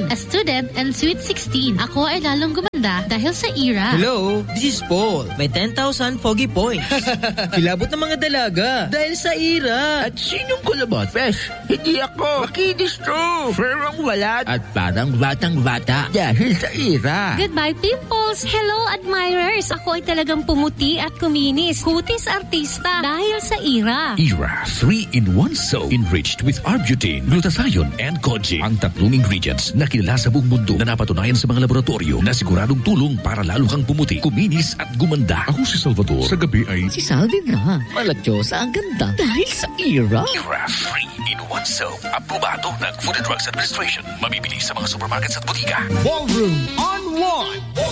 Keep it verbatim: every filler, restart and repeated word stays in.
A student and sweet sixteen. Ako ay lalong gumanda dahil sa Era. Hello, this is Paul. May ten thousand foggy points. Kilabot ng mga dalaga dahil sa Era. At sinong kulabot? Fresh, hindi ako. Makinis to. Ferang walat. At parang batang-bata dahil sa Era. Goodbye, pimples. Hello, admirers. Ako ay talagang pumuti at kuminis. Kutis artista dahil sa Era. Era three in one soap enriched with Arbutin, glutathione, and Koji. Ang tatlong ingredients na kilala sa buong mundo na napatunayan sa mga laboratorio na siguradong tulong para lalo kang pumuti, kuminis at gumanda. Ako si Salvador. Sa gabi ay... Si Salvin na. Malatyosa ang ganda dahil sa Era. Era three in one soap. Aprobado ng Food and Drugs Administration. Mabibili sa mga supermarkets at butika. Ballroom on one.